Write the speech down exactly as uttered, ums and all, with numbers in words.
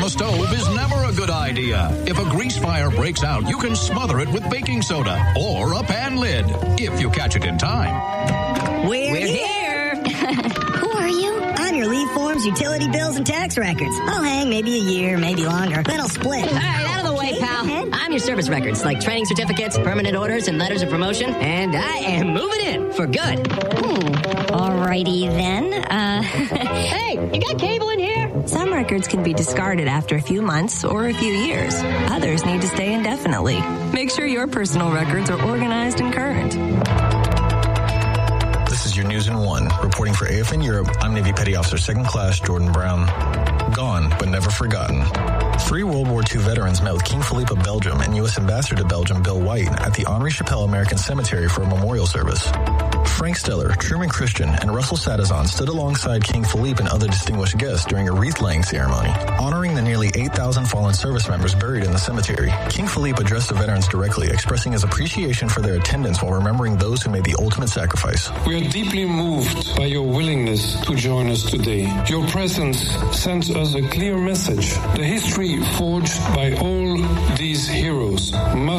on the stove is never a good idea. If a grease fire breaks out, you can smother it with baking soda or a pan lid, if you catch it in time. We're, We're here. Who are you? I'm your leave forms, utility bills, and tax records. I'll hang maybe a year, maybe longer. Then I'll split. All right, out of the way, pal. I'm your service records, like training certificates, permanent orders, and letters of promotion, and I am moving in for good. Hmm. Alrighty then. Uh, hey, you got cable in here? Some records can be discarded after a few months or a few years. Others need to stay indefinitely. Make sure your personal records are organized and current. This is your News in One. Reporting for A F N Europe, I'm Navy Petty Officer Second Class Jordan Brown. Gone, but never forgotten. Three World War Two veterans met with King Philippe of Belgium and U S Ambassador to Belgium Bill White at the Henri Chapelle American Cemetery for a memorial service. Frank Steller, Truman Christian, and Russell Sadazon stood alongside King Philippe and other distinguished guests during a wreath-laying ceremony, honoring the nearly eight thousand fallen service members buried in the cemetery. King Philippe addressed the veterans directly, expressing his appreciation for their attendance while remembering those who made the ultimate sacrifice. We are deeply moved by your willingness to join us today. Your presence sends us a clear message. The history forged by all these heroes must